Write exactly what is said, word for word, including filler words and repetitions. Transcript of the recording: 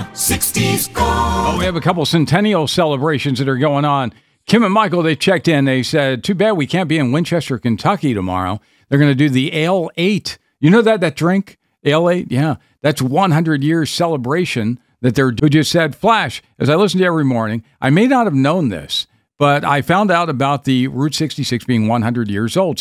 sixties gold. Oh, we have a couple centennial celebrations that are going on. Kim and Michael, they checked in. They said, too bad we can't be in Winchester, Kentucky tomorrow. They're going to do the Ale eight. You know that, that drink? Ale eight? Yeah. That's one hundred years celebration that they're, who just said, Flash, as I listen to you every morning, I may not have known this, but I found out about the Route sixty-six being one hundred years old.